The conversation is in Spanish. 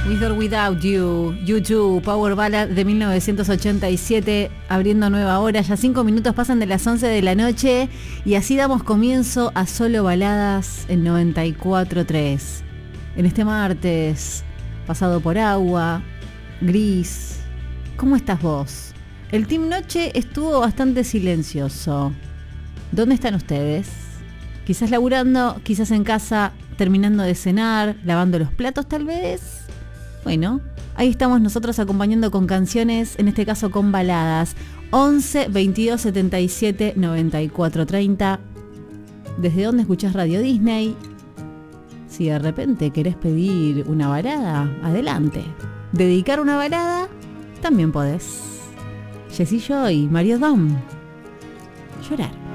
With or Without You, U2, Power Ballad de 1987, abriendo nueva hora. Ya 5 minutos pasan de las 11 de la noche y así damos comienzo a Solo Baladas en 94.3. En este martes, pasado por agua, gris. ¿Cómo estás vos? El Team Noche estuvo bastante silencioso. ¿Dónde están ustedes? Quizás laburando, quizás en casa, terminando de cenar, lavando los platos tal vez. Bueno, ahí estamos nosotros acompañando con canciones, en este caso con baladas. 11 22 77 94 30. ¿Desde dónde escuchás Radio Disney? Si de repente querés pedir una balada, adelante. Dedicar una balada, también podés. Jessie Joy, Mario Dom. Llorar.